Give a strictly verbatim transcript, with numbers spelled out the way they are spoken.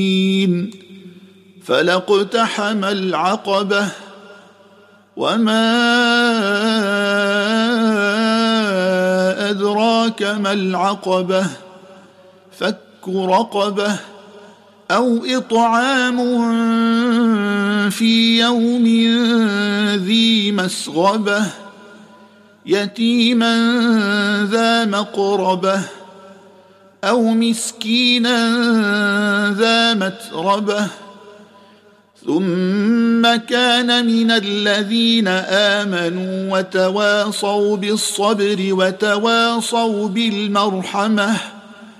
فلاقتحم العقبة وما أدراك ما العقبة فك رقبة أو إطعام في يوم ذي مسغبة يتيما ذا مقربة أو مسكينا ذا متربة ثم كان من الذين آمنوا وتواصوا بالصبر وتواصوا بالمرحمة